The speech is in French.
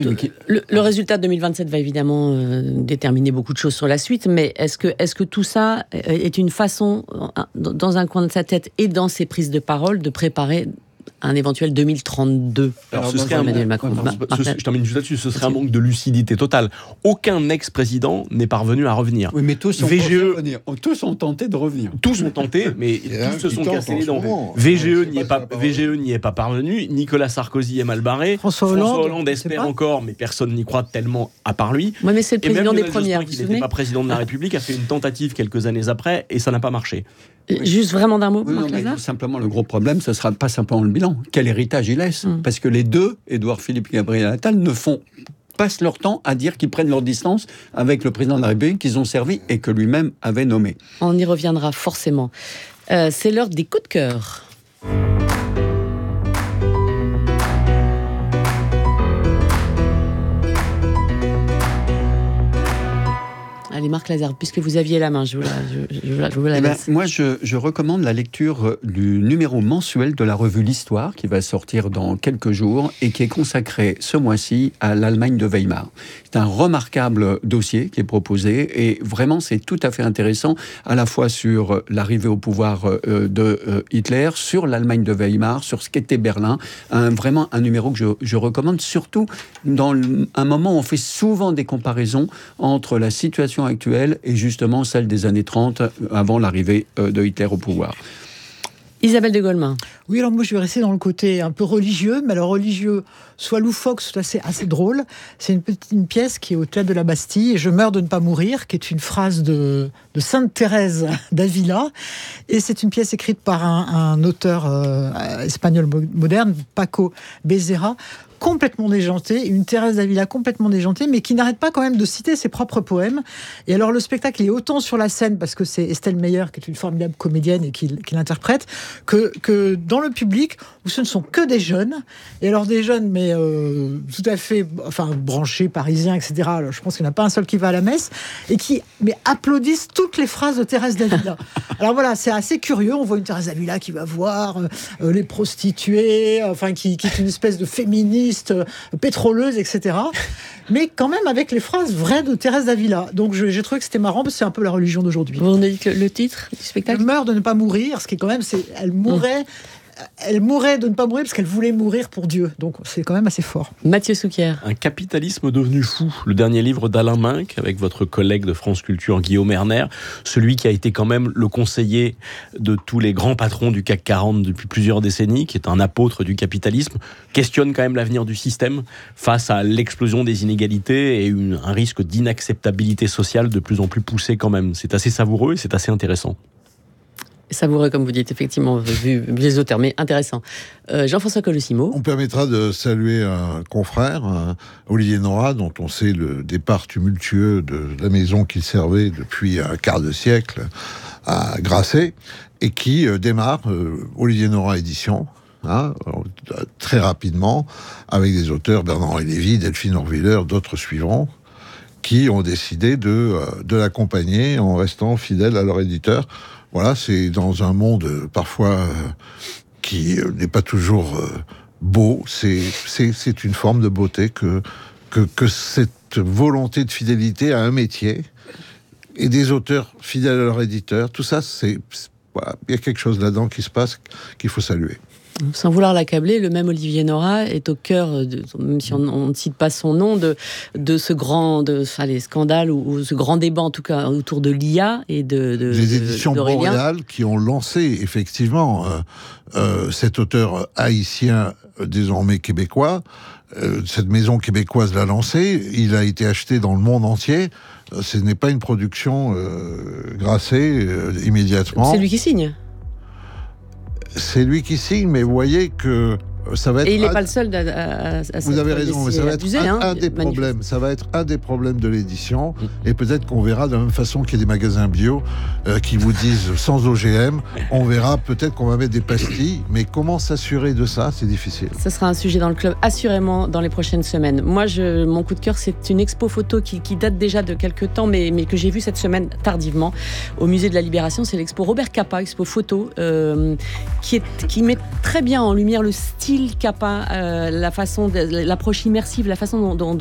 Le résultat de 2027 va évidemment déterminer beaucoup de choses sur la suite, mais est-ce que tout ça est une façon, dans un coin de sa tête et dans ses prises de parole, de préparer un éventuel 2032 pour Emmanuel Macron? Je termine juste là-dessus. Ce serait un manque de lucidité totale. Aucun ex-président n'est parvenu à revenir. Oui, mais tous tous ont tenté de revenir. Tous ont tenté, mais tous se sont cassés les dents. VGE n'y est pas parvenu. Nicolas Sarkozy est mal barré. François Hollande espère encore, mais personne n'y croit tellement à part lui. Oui, mais c'est le président des premières. Qui n'était pas président de la République, a fait une tentative quelques années après, et ça n'a pas marché. Juste vraiment d'un mot, Marc Lazare. Simplement, le gros problème, ce ne sera pas simplement le bilan. Quel héritage il laisse ? Parce que les deux, Édouard Philippe et Gabriel Attal, passent leur temps à dire qu'ils prennent leur distance avec le président de la République qu'ils ont servi et que lui-même avait nommé. On y reviendra forcément. C'est l'heure des coups de cœur. Allez, Marc Lazare, puisque vous aviez la main, je vous la laisse. Moi, je recommande la lecture du numéro mensuel de la revue L'Histoire, qui va sortir dans quelques jours, et qui est consacré ce mois-ci à l'Allemagne de Weimar. C'est un remarquable dossier qui est proposé, et vraiment, c'est tout à fait intéressant, à la fois sur l'arrivée au pouvoir de Hitler, sur l'Allemagne de Weimar, sur ce qu'était Berlin. Vraiment un numéro que je recommande, surtout dans un moment où on fait souvent des comparaisons entre la situation actuelle et justement celle des années 30, avant l'arrivée de Hitler au pouvoir. Isabelle de Golemin. Oui, alors moi je vais rester dans le côté un peu religieux, mais alors religieux, soit loufoque, soit assez drôle. C'est une pièce qui est au théâtre de la Bastille, et Je meurs de ne pas mourir, qui est une phrase de Sainte Thérèse d'Avila. Et c'est une pièce écrite par un auteur espagnol moderne, Paco Becerra, complètement déjantée, une Thérèse d'Avila complètement déjantée, mais qui n'arrête pas quand même de citer ses propres poèmes. Et alors le spectacle est autant sur la scène, parce que c'est Estelle Meyer, qui est une formidable comédienne et qui l'interprète, que dans le public, où ce ne sont que des jeunes, et alors des jeunes, mais tout à fait branchés, parisiens, etc. Alors, je pense qu'il n'y en a pas un seul qui va à la messe, et qui applaudissent toutes les phrases de Thérèse d'Avila. Alors voilà, c'est assez curieux, on voit une Thérèse d'Avila qui va voir les prostituées, qui est une espèce de féministe, pétroleuse, etc. Mais quand même avec les phrases vraies de Thérèse d'Avila. Donc j'ai trouvé que c'était marrant, parce que c'est un peu la religion d'aujourd'hui. Vous avez dit le titre du spectacle ? Elle meurt de ne pas mourir, ce qui est quand même, elle mourait de ne pas mourir parce qu'elle voulait mourir pour Dieu. Donc c'est quand même assez fort. Mathieu Souquier. Un capitalisme devenu fou. Le dernier livre d'Alain Minck, avec votre collègue de France Culture, Guillaume Erner, celui qui a été quand même le conseiller de tous les grands patrons du CAC 40 depuis plusieurs décennies, qui est un apôtre du capitalisme, questionne quand même l'avenir du système face à l'explosion des inégalités et un risque d'inacceptabilité sociale de plus en plus poussé quand même. C'est assez savoureux et c'est assez intéressant. Savoureux, comme vous dites, effectivement, vu les auteurs, mais intéressant. Jean-François Colosimo. On permettra de saluer un confrère, Olivier Nora, dont on sait le départ tumultueux de la maison qu'il servait depuis un quart de siècle à Grasset, et qui démarre Olivier Nora Édition, très rapidement, avec des auteurs, Bernard-Henri Lévy, Delphine Orwiller, d'autres suivront, qui ont décidé de l'accompagner en restant fidèles à leur éditeur. Voilà, c'est dans un monde parfois qui n'est pas toujours beau. C'est une forme de beauté que cette volonté de fidélité à un métier et des auteurs fidèles à leur éditeur. Tout ça, voilà, il y a quelque chose là-dedans qui se passe qu'il faut saluer. Sans vouloir l'accabler, le même Olivier Nora est au cœur, même si on ne cite pas son nom, de ce grand les scandales ou ce grand débat en tout cas autour de l'IA et les éditions Boréal qui ont lancé effectivement cet auteur haïtien désormais québécois. Cette maison québécoise l'a lancé, il a été acheté dans le monde entier. Ce n'est pas une production Grasset immédiatement. C'est lui qui signe. C'est lui qui signe, mais vous voyez que ça va être... Et il n'est pas le seul à vous avez raison, mais ça va être abusé, un des problèmes. Ça va être un des problèmes de l'édition. Et peut-être qu'on verra de la même façon qu'il y a des magasins bio qui vous disent sans OGM. On verra peut-être qu'on va mettre des pastilles. Mais comment s'assurer de ça ? C'est difficile. Ce sera un sujet dans le club, assurément, dans les prochaines semaines. Moi, mon coup de cœur, c'est une expo photo qui date déjà de quelques temps, mais que j'ai vue cette semaine tardivement au Musée de la Libération. C'est l'expo Robert Capa, expo photo, qui met très bien en lumière le style style qu'a pas, l'approche immersive, la façon dont